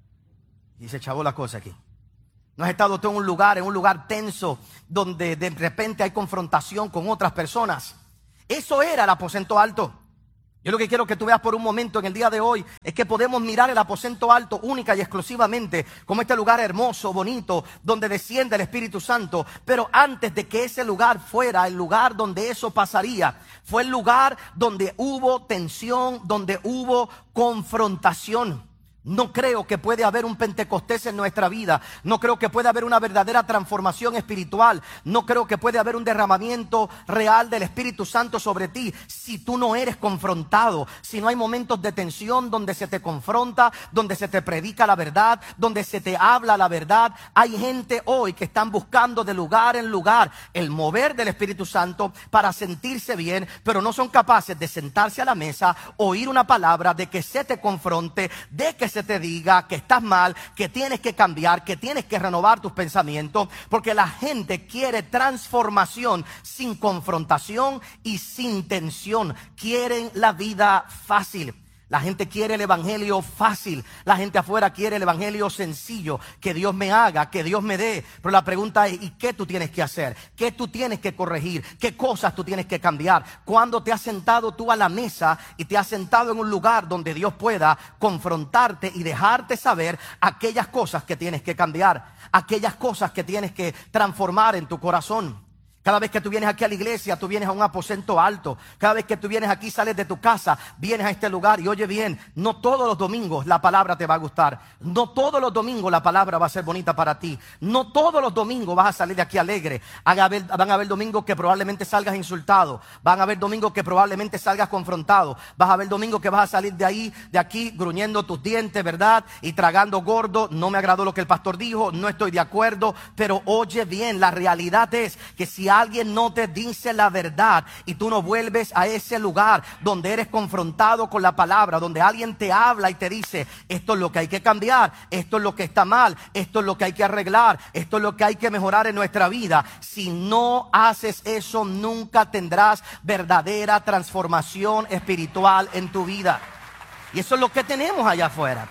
Y se chavó la cosa aquí? ¿No has estado tú en un lugar, en un lugar tenso, donde de repente hay confrontación con otras personas? Eso era el aposento alto. Yo lo que quiero que tú veas por un momento en el día de hoy es que podemos mirar el aposento alto única y exclusivamente como este lugar hermoso, bonito, donde desciende el Espíritu Santo. Pero antes de que ese lugar fuera el lugar donde eso pasaría, fue el lugar donde hubo tensión, donde hubo confrontación. No creo que puede haber un Pentecostés en nuestra vida. No creo que puede haber una verdadera transformación espiritual. No creo que puede haber un derramamiento real del Espíritu Santo sobre ti si tú no eres confrontado. Si no hay momentos de tensión donde se te confronta, donde se te predica la verdad, donde se te habla la verdad. Hay gente hoy que están buscando de lugar en lugar el mover del Espíritu Santo para sentirse bien, pero no son capaces de sentarse a la mesa, oír una palabra, de que se te confronte, de que se te diga que estás mal, que tienes que cambiar, que tienes que renovar tus pensamientos, porque la gente quiere transformación sin confrontación y sin tensión. Quieren la vida fácil. La gente quiere el evangelio fácil. La gente afuera quiere el evangelio sencillo. Que Dios me haga, que Dios me dé. Pero la pregunta es, ¿y qué tú tienes que hacer? ¿Qué tú tienes que corregir? ¿Qué cosas tú tienes que cambiar? ¿Cuándo te has sentado tú a la mesa y te has sentado en un lugar donde Dios pueda confrontarte y dejarte saber aquellas cosas que tienes que cambiar? Aquellas cosas que tienes que transformar en tu corazón. Cada vez que tú vienes aquí a la iglesia, tú vienes a un aposento alto. Cada vez que tú vienes aquí, sales de tu casa, vienes a este lugar. Y oye bien, no todos los domingos la palabra te va a gustar. No todos los domingos la palabra va a ser bonita para ti. No todos los domingos vas a salir de aquí alegre. Van a haber, van a haber domingos que probablemente salgas insultado. Van a haber domingos que probablemente salgas confrontado. Vas a haber domingos que vas a salir de ahí, de aquí, gruñendo tus dientes, ¿verdad? Y tragando gordo. No me agradó lo que el pastor dijo, no estoy de acuerdo. Pero oye bien, la realidad es que si alguien no te dice la verdad y tú no vuelves a ese lugar donde eres confrontado con la palabra, donde alguien te habla y te dice, esto es lo que hay que cambiar, esto es lo que está mal, esto es lo que hay que arreglar, esto es lo que hay que mejorar en nuestra vida. Si no haces eso, nunca tendrás verdadera transformación espiritual en tu vida. Y eso es lo que tenemos allá afuera.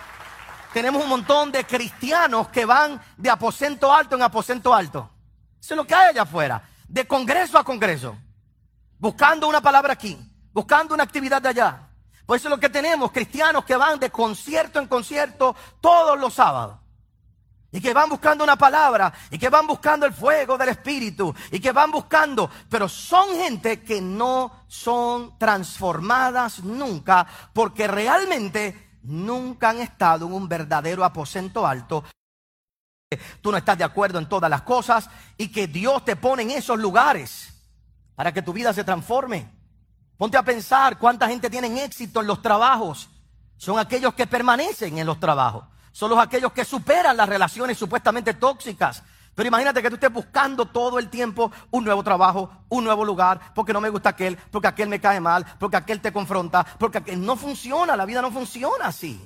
Tenemos un montón de cristianos que van de aposento alto en aposento alto. Eso es lo que hay allá afuera, de congreso a congreso, buscando una palabra aquí, buscando una actividad de allá. Por eso es lo que tenemos, cristianos que van de concierto en concierto todos los sábados. Y que van buscando una palabra, y que van buscando el fuego del Espíritu, y que van buscando, pero son gente que no son transformadas nunca, porque realmente nunca han estado en un verdadero aposento alto. Tú no estás de acuerdo en todas las cosas y que Dios te pone en esos lugares para que tu vida se transforme. Ponte a pensar cuánta gente tiene éxito en los trabajos. Son aquellos que permanecen en los trabajos. Son los aquellos que superan las relaciones supuestamente tóxicas. Pero imagínate que tú estés buscando todo el tiempo un nuevo trabajo, un nuevo lugar, porque no me gusta aquel, porque aquel me cae mal, porque aquel te confronta, porque aquel no funciona. La vida no funciona así.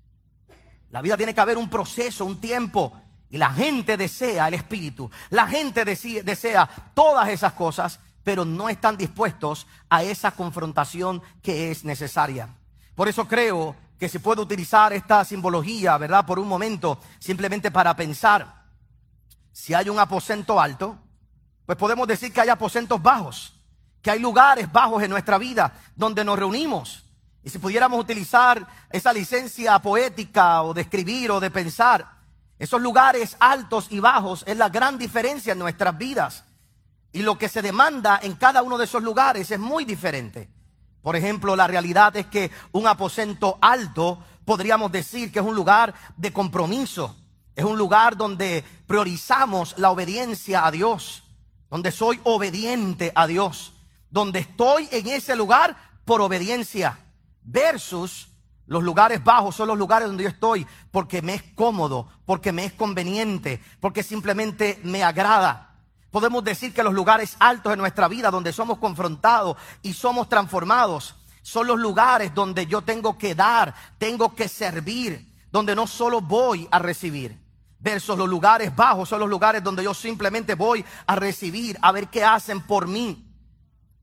La vida tiene que haber un proceso, un tiempo. Y la gente desea el Espíritu, la gente desea todas esas cosas, pero no están dispuestos a esa confrontación que es necesaria. Por eso creo que se puede utilizar esta simbología, ¿verdad? Por un momento, simplemente para pensar. Si hay un aposento alto, pues podemos decir que hay aposentos bajos, que hay lugares bajos en nuestra vida donde nos reunimos. Y si pudiéramos utilizar esa licencia poética o de escribir o de pensar, esos lugares altos y bajos es la gran diferencia en nuestras vidas. Y lo que se demanda en cada uno de esos lugares es muy diferente. Por ejemplo, la realidad es que un aposento alto podríamos decir que es un lugar de compromiso. Es un lugar donde priorizamos la obediencia a Dios. Donde soy obediente a Dios. Donde estoy en ese lugar por obediencia. Versus los lugares bajos son los lugares donde yo estoy porque me es cómodo, porque me es conveniente, porque simplemente me agrada. Podemos decir que los lugares altos en nuestra vida donde somos confrontados y somos transformados son los lugares donde yo tengo que dar, tengo que servir, donde no solo voy a recibir. Versus los lugares bajos son los lugares donde yo simplemente voy a recibir, a ver qué hacen por mí.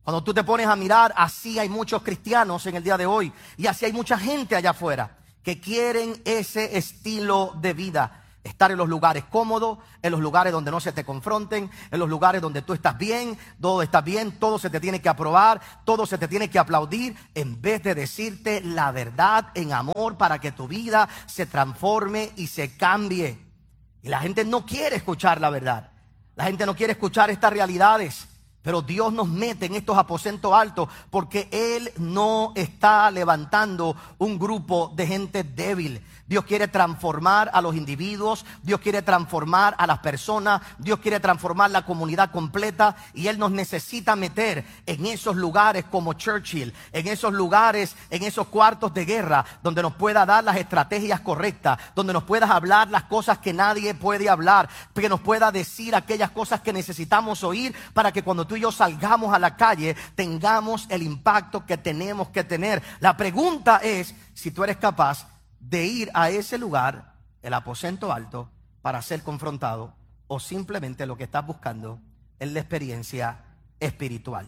Cuando tú te pones a mirar, así hay muchos cristianos en el día de hoy y así hay mucha gente allá afuera que quieren ese estilo de vida. Estar en los lugares cómodos, en los lugares donde no se te confronten, en los lugares donde tú estás bien, todo está bien, todo se te tiene que aprobar, todo se te tiene que aplaudir, en vez de decirte la verdad en amor para que tu vida se transforme y se cambie. Y la gente no quiere escuchar la verdad. La gente no quiere escuchar estas realidades. Pero Dios nos mete en estos aposentos altos porque Él no está levantando un grupo de gente débil. Dios quiere transformar a los individuos, Dios quiere transformar a las personas, Dios quiere transformar la comunidad completa y Él nos necesita meter en esos lugares como Churchill, en esos lugares, en esos cuartos de guerra donde nos pueda dar las estrategias correctas, donde nos puedas hablar las cosas que nadie puede hablar, que nos pueda decir aquellas cosas que necesitamos oír para que cuando tú y yo salgamos a la calle tengamos el impacto que tenemos que tener. La pregunta es si tú eres capaz de ir a ese lugar, el aposento alto, para ser confrontado, o simplemente lo que estás buscando es la experiencia espiritual.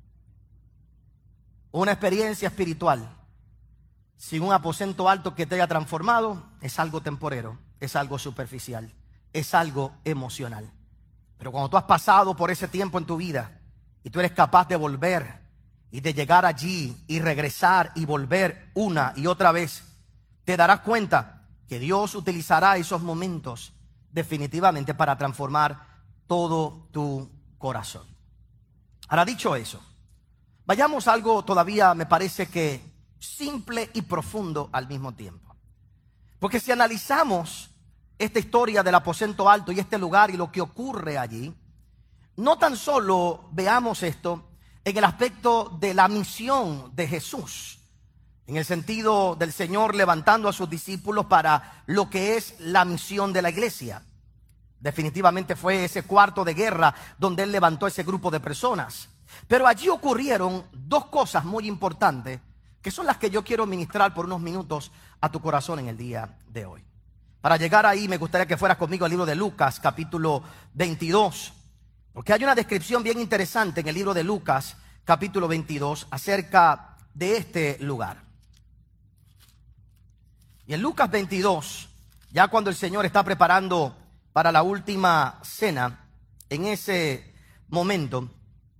Una experiencia espiritual sin un aposento alto que te haya transformado es algo temporero, es algo superficial, es algo emocional. Pero cuando tú has pasado por ese tiempo en tu vida y tú eres capaz de volver y de llegar allí y regresar y volver una y otra vez, te darás cuenta que Dios utilizará esos momentos definitivamente para transformar todo tu corazón. Ahora, dicho eso, vayamos a algo todavía, me parece que simple y profundo al mismo tiempo. Porque si analizamos esta historia del aposento alto y este lugar y lo que ocurre allí, no tan solo veamos esto en el aspecto de la misión de Jesús, en el sentido del Señor levantando a sus discípulos para lo que es la misión de la iglesia. Definitivamente fue ese cuarto de guerra donde Él levantó ese grupo de personas. Pero allí ocurrieron dos cosas muy importantes que son las que yo quiero ministrar por unos minutos a tu corazón en el día de hoy. Para llegar ahí me gustaría que fueras conmigo al libro de Lucas, capítulo veintidós. Porque hay una descripción bien interesante en el libro de Lucas, capítulo veintidós, acerca de este lugar. Y en Lucas veintidós, ya cuando el Señor está preparando para la última cena, en ese momento,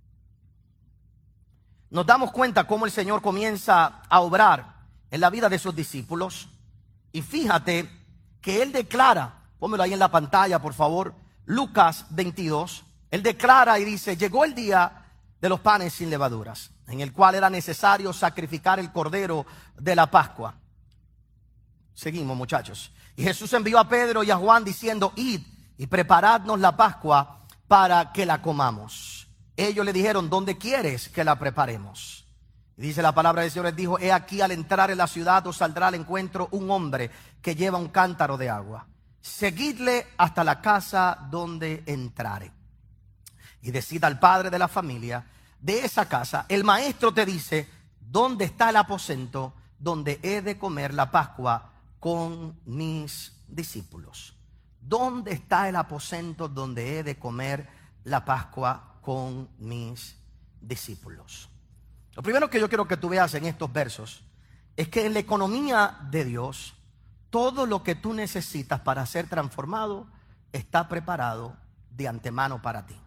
nos damos cuenta cómo el Señor comienza a obrar en la vida de sus discípulos. Y fíjate que Él declara, pónmelo ahí en la pantalla por favor, Lucas veintidós, Él declara y dice: llegó el día de los panes sin levaduras, en el cual era necesario sacrificar el cordero de la Pascua. Seguimos, muchachos. Y Jesús envió a Pedro y a Juan diciendo: id y preparadnos la Pascua para que la comamos. Ellos le dijeron: ¿dónde quieres que la preparemos? Y dice la palabra del Señor, les dijo: he aquí, al entrar en la ciudad os saldrá al encuentro un hombre que lleva un cántaro de agua. Seguidle hasta la casa donde entrare. Y decid al padre de la familia de esa casa: el maestro te dice, ¿dónde está el aposento donde he de comer la Pascua con mis discípulos? ¿Dónde está el aposento donde he de comer la Pascua con mis discípulos? Lo primero que yo quiero que tú veas en estos versos es que en la economía de Dios, todo lo que tú necesitas para ser transformado está preparado de antemano para ti.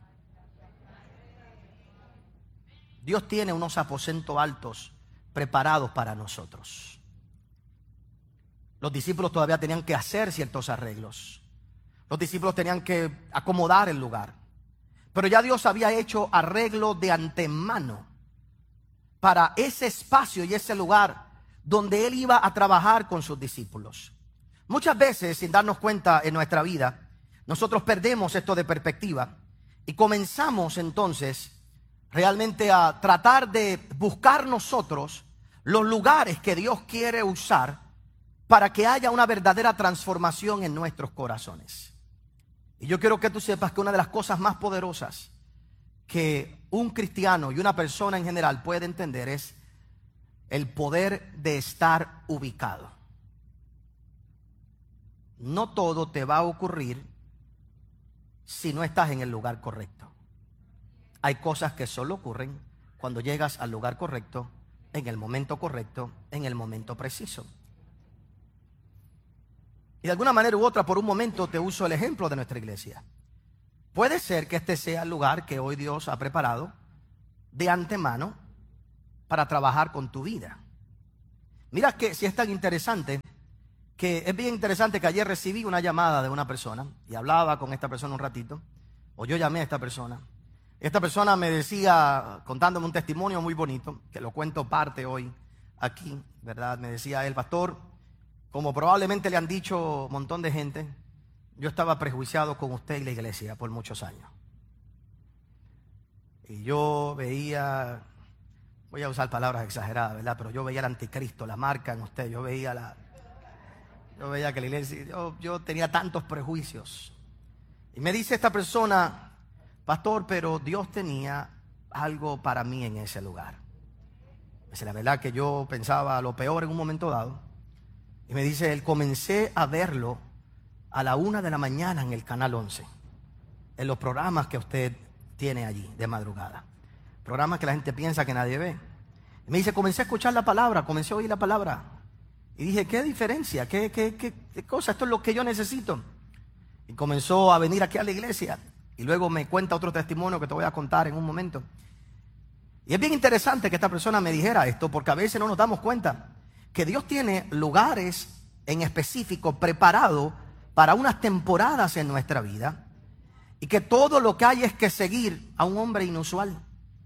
Dios tiene unos aposentos altos preparados para nosotros. Los discípulos todavía tenían que hacer ciertos arreglos. Los discípulos tenían que acomodar el lugar. Pero ya Dios había hecho arreglo de antemano para ese espacio y ese lugar donde Él iba a trabajar con sus discípulos. Muchas veces, sin darnos cuenta en nuestra vida, nosotros perdemos esto de perspectiva y comenzamos entonces realmente a tratar de buscar nosotros los lugares que Dios quiere usar para que haya una verdadera transformación en nuestros corazones. Y yo quiero que tú sepas que una de las cosas más poderosas que un cristiano y una persona en general puede entender es el poder de estar ubicado. No todo te va a ocurrir si no estás en el lugar correcto. Hay cosas que solo ocurren cuando llegas al lugar correcto, en el momento correcto, en el momento preciso. Y de alguna manera u otra, por un momento te uso el ejemplo de nuestra iglesia. Puede ser que este sea el lugar que hoy Dios ha preparado de antemano para trabajar con tu vida. Mira que si es tan interesante, que es bien interesante que ayer recibí una llamada de una persona y hablaba con esta persona un ratito, o yo llamé a esta persona. Esta persona me decía, contándome un testimonio muy bonito, que lo cuento parte hoy aquí, ¿verdad? Me decía él, pastor, como probablemente le han dicho un montón de gente, yo estaba prejuiciado con usted y la iglesia por muchos años. Y yo veía, voy a usar palabras exageradas, ¿verdad? Pero yo veía el anticristo, la marca en usted, yo veía la... Yo veía que la iglesia, yo, yo tenía tantos prejuicios. Y me dice esta persona, pastor, pero Dios tenía algo para mí en ese lugar. Dice, la verdad que yo pensaba lo peor en un momento dado. Y me dice, él comencé a verlo a la una de la mañana en el Canal once, en los programas que usted tiene allí de madrugada. Programas que la gente piensa que nadie ve. Y me dice, comencé a escuchar la palabra, comencé a oír la palabra. Y dije, ¿qué diferencia? ¿Qué, qué, qué, qué cosa? Esto es lo que yo necesito. Y comenzó a venir aquí a la iglesia. Y luego me cuenta otro testimonio que te voy a contar en un momento. Y es bien interesante que esta persona me dijera esto, porque a veces no nos damos cuenta que Dios tiene lugares en específico preparados para unas temporadas en nuestra vida. Y que todo lo que hay es que seguir a un hombre inusual.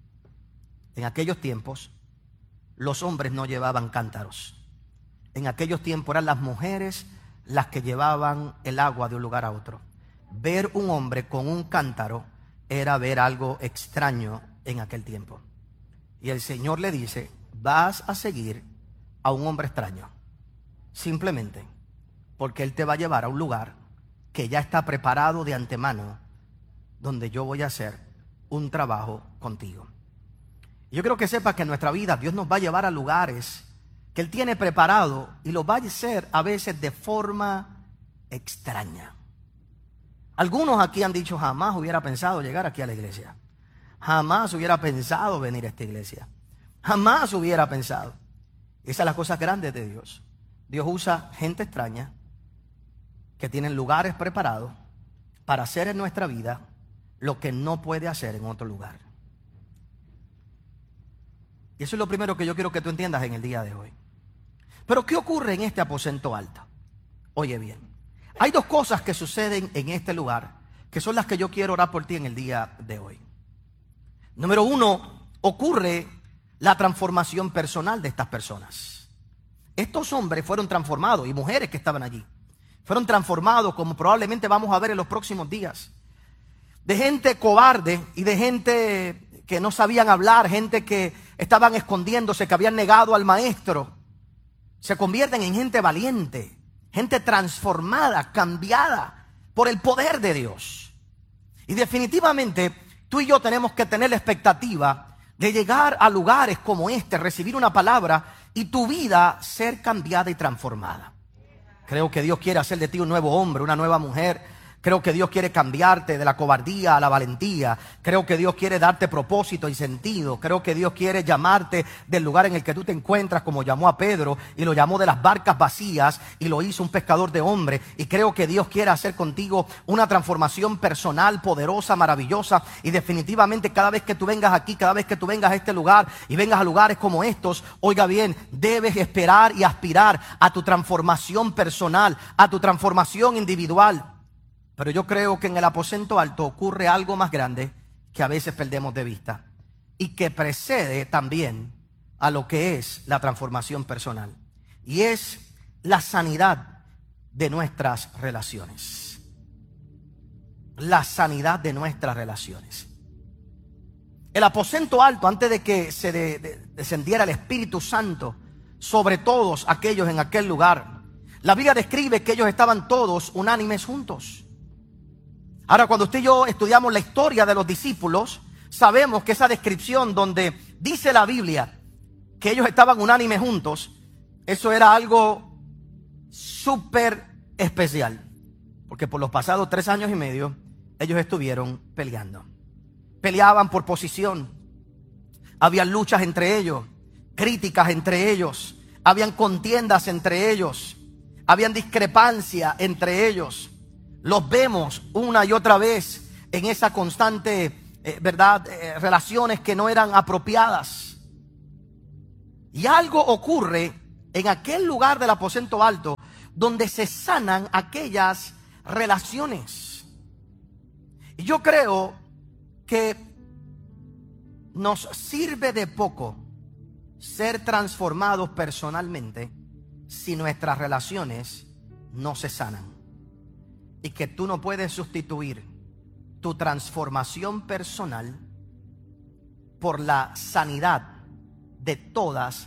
En aquellos tiempos, los hombres no llevaban cántaros. En aquellos tiempos eran las mujeres las que llevaban el agua de un lugar a otro. Ver un hombre con un cántaro era ver algo extraño en aquel tiempo. Y el Señor le dice, vas a seguir a un hombre extraño, simplemente porque Él te va a llevar a un lugar que ya está preparado de antemano, donde yo voy a hacer un trabajo contigo. Y yo quiero que sepas que en nuestra vida Dios nos va a llevar a lugares que Él tiene preparado y lo va a hacer a veces de forma extraña. Algunos aquí han dicho, jamás hubiera pensado llegar aquí a la iglesia. Jamás hubiera pensado venir a esta iglesia. Jamás hubiera pensado. Esas son las cosas grandes de Dios. Dios usa gente extraña que tienen lugares preparados para hacer en nuestra vida lo que no puede hacer en otro lugar. Y eso es lo primero que yo quiero que tú entiendas en el día de hoy. Pero ¿qué ocurre en este aposento alto? Oye bien, hay dos cosas que suceden en este lugar que son las que yo quiero orar por ti en el día de hoy. Número uno, ocurre la transformación personal de estas personas. Estos hombres fueron transformados, y mujeres que estaban allí, fueron transformados, como probablemente vamos a ver en los próximos días, de gente cobarde y de gente que no sabían hablar, gente que estaban escondiéndose, que habían negado al maestro. Se convierten en gente valiente, gente transformada, cambiada por el poder de Dios. Y definitivamente tú y yo tenemos que tener la expectativa de llegar a lugares como este, recibir una palabra y tu vida ser cambiada y transformada. Creo que Dios quiere hacer de ti un nuevo hombre, una nueva mujer. Creo que Dios quiere cambiarte de la cobardía a la valentía. Creo que Dios quiere darte propósito y sentido. Creo que Dios quiere llamarte del lugar en el que tú te encuentras, como llamó a Pedro, y lo llamó de las barcas vacías y lo hizo un pescador de hombres. Y creo que Dios quiere hacer contigo una transformación personal, poderosa, maravillosa. Y definitivamente cada vez que tú vengas aquí, cada vez que tú vengas a este lugar y vengas a lugares como estos, oiga bien, debes esperar y aspirar a tu transformación personal, a tu transformación individual. Pero yo creo que en el aposento alto ocurre algo más grande que a veces perdemos de vista y que precede también a lo que es la transformación personal. Y es la sanidad de nuestras relaciones. La sanidad de nuestras relaciones. El aposento alto, antes de que se de, de, descendiera el Espíritu Santo sobre todos aquellos en aquel lugar, la Biblia describe que ellos estaban todos unánimes juntos. Ahora, cuando usted y yo estudiamos la historia de los discípulos, sabemos que esa descripción donde dice la Biblia que ellos estaban unánimes juntos, eso era algo súper especial. Porque por los pasados tres años y medio, ellos estuvieron peleando. Peleaban por posición. había luchas entre ellos, críticas entre ellos, habían contiendas entre ellos, habían discrepancia entre ellos. Los vemos una y otra vez en esa constante, eh, verdad, eh, relaciones que no eran apropiadas. Y algo ocurre en aquel lugar del aposento alto donde se sanan aquellas relaciones. Y yo creo que nos sirve de poco ser transformados personalmente si nuestras relaciones no se sanan. Y que tú no puedes sustituir tu transformación personal por la sanidad de todas